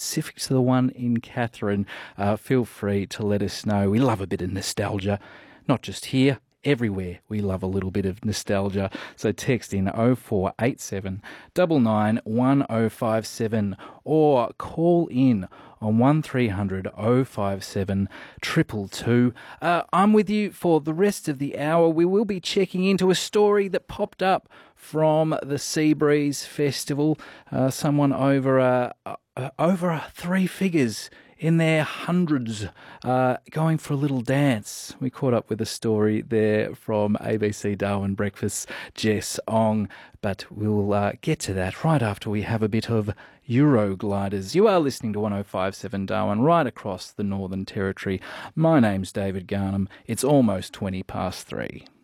specific to the one in Catherine, feel free to let us know. We love a bit of nostalgia, not just here, everywhere we love a little bit of nostalgia. So text in 0487 99 1057 or call in on 1300 057 222. I'm with you for the rest of the hour. We will be checking into a story that popped up from the Seabreeze Festival. Someone over three figures in their hundreds, going for a little dance. We caught up with a story there from ABC Darwin Breakfast, Jess Ong, but we'll get to that right after we have a bit of Eurogliders. You are listening to 105.7 Darwin, right across the Northern Territory. My name's David Garnham. It's almost 3:20.